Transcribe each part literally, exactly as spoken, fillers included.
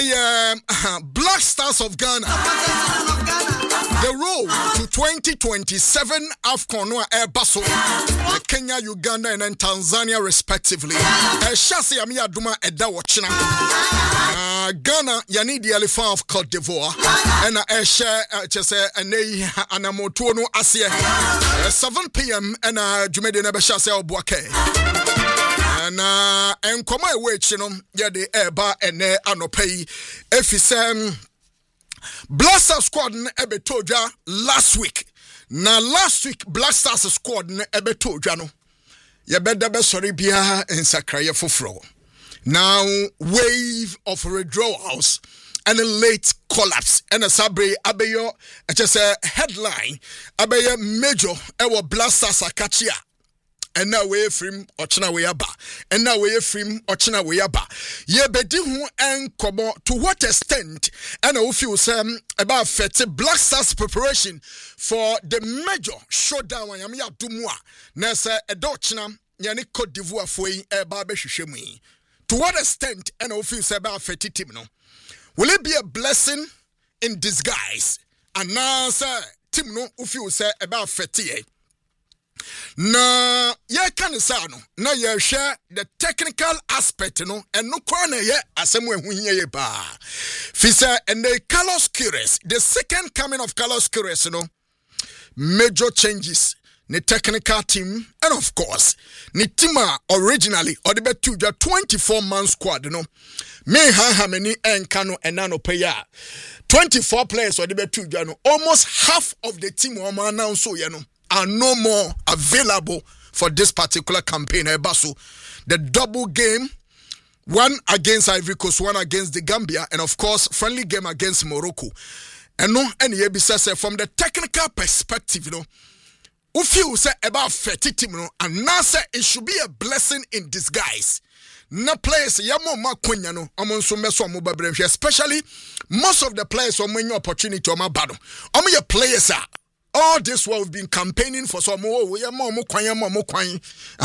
I am Black Stars of Ghana. The road to twenty twenty-seven AFCON no Airbaso, Kenya, Uganda, and then Tanzania respectively. Shasi Ami Aduma Eda Wachina. Ghana, yani the elephant of Cote d'Ivoire. And I share just a nay anamotono asia. seven p.m. and uh Jumede Nebeshase Obuake. And uh and come my way, you know, yeah, the airbar and ne anopay. If it's um Blaster squad ebe toja last week. Na last week Blaster squad ebe toja no. Ye beda be sorry bia in sakraye fofro. Now wave of withdrawals and a late collapse and a sabre abeyo just a headline abeyo major ewo Blaster sakachia. And now we from Ochina Weyaba. And now we from Ochina Weyaba. Ye bedi hu en komo to what extent and I feel some about fete Black Stars preparation for the major showdown when yami adumwa. Nessa edochina yani Cote d'Ivoire foi eba be hwehwemu. To what extent and I feel say about fete team no. Will it be a blessing in disguise? And now say team no feel say about fete. Na ye kan say no na ye share the technical aspect no and no kwana ye asem we hu ye ba fisa and the Carlos Queiroz, the second coming of Carlos Queiroz no major changes the technical team and of course the team originally or the betu twenty-four man squad no me ha ha many enka no enano paya twenty-four players or the betu no almost half of the team o ma now so ye no are no more available for this particular campaign. Ebaso, the double game, one against Ivory Coast, one against the Gambia, and of course, friendly game against Morocco. And no, any say from the technical perspective, you know, who feel say about thirty team, you know, and now say it should be a blessing in disguise. No players, yamo makunya no, amon so meso mo babrehwe, especially most of the players on many opportunity on my battle. Omo your players are. All this while we've been campaigning for some more. We are more kwanya more kwanya.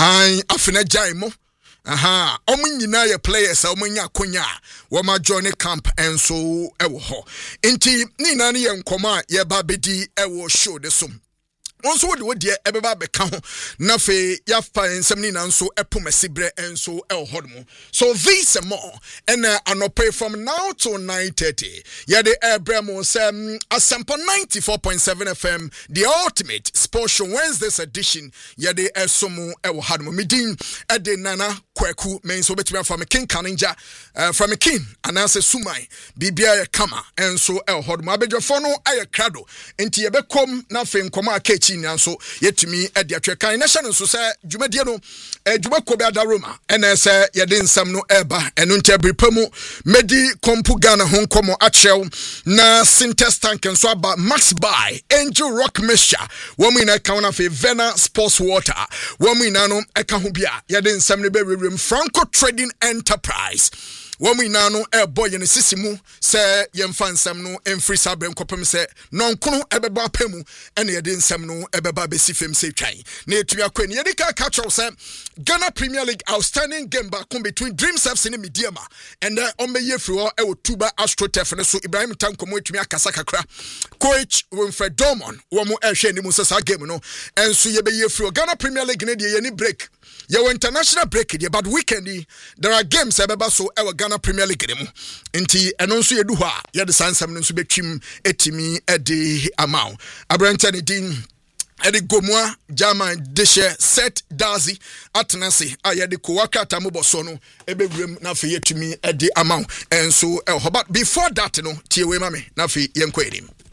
I afina jaimo. Aha. Omo nyina ye players omo nya konya. Wo ma join camp and so ewo ho. Inti ni na ne ye nkoma ye ba bedi ewo show de som. Also would would ye ebeba beka ho na fe ya fa ensem ni na nso epomasibre enso el hodmo. So this and more and uh, anope from now to nine thirty. Yeah, the Abramo um Asempo ninety-four point seven F M, the ultimate sports show Wednesday's edition. Yeah, the esomo el hadmo midin ede nana kweku men so betime from King Kaninja uh, from King anase sumai bibia kama enso el hodmo abedwofo no aye krado enti ye bekom na fe nkoma akechi nso yetumi ade atwekan na hye nso say dwumadie no dwuma ko be adaroma ena say ye de nsam no eba eno ntebripamu medi kompu Ghana ho nkomo achew na Sintex tank nso aba Max Buy Angel Rock Mixture womu ina ka na fe Vena Sports Water womu ina no eka ho bia ye de nsam no be rewrem Franco Trading Enterprise womu ina no e boy ne sisimu say ye mfa nsam no emfri sabre nkopem say nonkono ebeba apemu ena ye de nsam no ebeba besi fem se twan na etumi akweni ye de ka catch say Ghana Premier League outstanding game back between Dreams F C and Mediama and then on me free or e Tuba Astro Tef so Ibrahim Tankomo etumi akasa kakra coach Winfred Dorman wo mo ehwe ni mu sesa game no enso ye be ye free Ghana Premier League ne de ye ni break your international break here, but weekend there are games ebeba so e Ghana Premier League mu nti eno nso ye du ho a ye de sansam nso betwim etimi e de amount abrantani din Edi Gomwa German Dishe Set Dazi Atnasi ayedi Kuwaka Tamubo Sono ebe wrem na fe yetumi edi amount and so eh, but before that no tie we mame na fe yenkwedim